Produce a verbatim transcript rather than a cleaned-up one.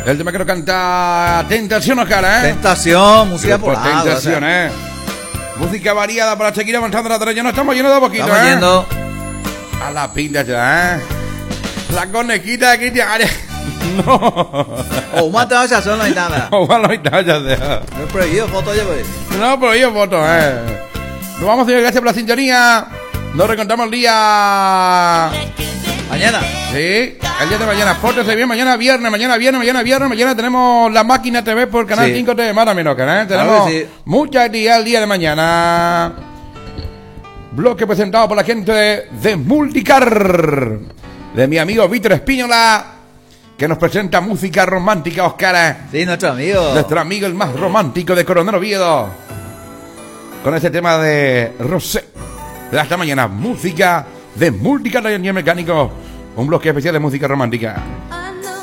El tema que nos canta Tentación, Oscar, ¿eh? Tentación, música por agua, Tentación, o sea. ¿eh? Música variada para seguir avanzando la tarea. No estamos yendo de poquito, Estamos ¿eh? yendo. A la pinta ya, ¿eh? La conequita aquí te haré. No. O más te vas a hacer, no hay nada. O más no hay nada, ya sea. No he prohibido fotos, ya pues. No, pero yo voto, ¿eh? Nos vamos, señor, gracias por la sintonía. Nos reencontramos el día... Mañana. Sí, el día de mañana. Pórtese bien, mañana viernes, mañana viernes, mañana viernes, mañana tenemos La Máquina T V por Canal Sí. cinco T V, más o menos, ¿eh? Tenemos Claro que sí. mucha actividad el día de mañana. Bloque presentado por la gente de, de Multicar, de mi amigo Víctor Espíñola, que nos presenta música romántica, Oscar. Sí, nuestro amigo. Nuestro amigo el más romántico de Coronel Oviedo. Con ese tema de Rosé. De hasta mañana, música de Multicar, taller mecánico. Un bloque especial de música romántica.